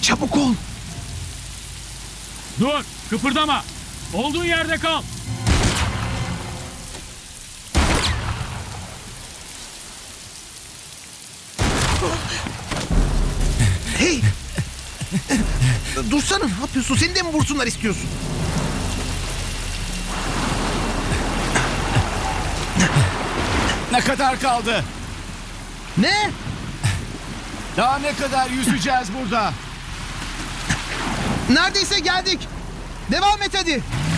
Çabuk ol. Dur, kıpırdama. Olduğun yerde kal. Hey! Dursana, ne yapıyorsun? Seni de mi vursunlar istiyorsun? Ne kadar kaldı? Ne? Daha ne kadar yüzeceğiz burada? Neredeyse geldik. Devam et hadi.